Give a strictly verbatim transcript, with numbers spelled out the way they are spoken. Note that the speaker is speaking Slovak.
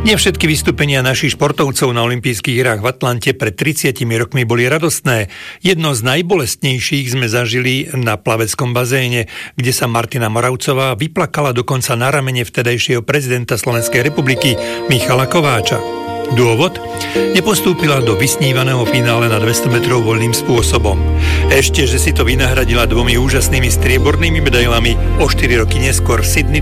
Nie všetky vystúpenia našich športovcov na olympijských hrách v Atlante pred tridsiatimi rokmi boli radostné. Jedno z najbolestnejších sme zažili na plaveckom bazéne, kde sa Martina Moravcová vyplakala dokonca na ramene vtedajšieho prezidenta Slovenskej republiky Michala Kováča. Dôvod? Nepostúpila do vysnívaného finále na dvesto metrov voľným spôsobom. Ešte, že si to vynahradila dvomi úžasnými striebornými medailami o štyri roky neskôr v Sydney